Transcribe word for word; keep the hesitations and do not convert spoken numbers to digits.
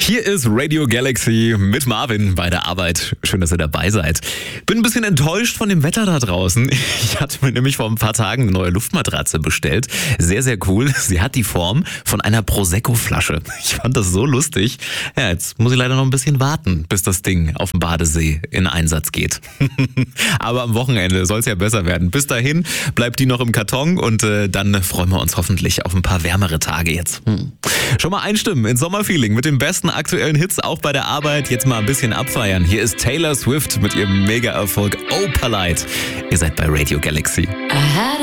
Hier ist Radio Galaxy mit Marvin bei der Arbeit. Schön, dass ihr dabei seid. Bin ein bisschen enttäuscht von dem Wetter da draußen. Ich hatte mir nämlich vor ein paar Tagen eine neue Luftmatratze bestellt. Sehr, sehr cool. Sie hat die Form von einer Prosecco-Flasche. Ich fand das so lustig. Ja, jetzt muss ich leider noch ein bisschen warten, bis das Ding auf dem Badesee in Einsatz geht. Aber am Wochenende soll es ja besser werden. Bis dahin bleibt die noch im Karton und äh, dann freuen wir uns hoffentlich auf ein paar wärmere Tage jetzt. Hm. Schon mal einstimmen ins Sommerfeeling mit den besten aktuellen Hits auch bei der Arbeit. Jetzt mal ein bisschen abfeiern. Hier ist Taylor Swift mit ihrem Mega-Erfolg Opalite. Ihr seid bei Radio Galaxy.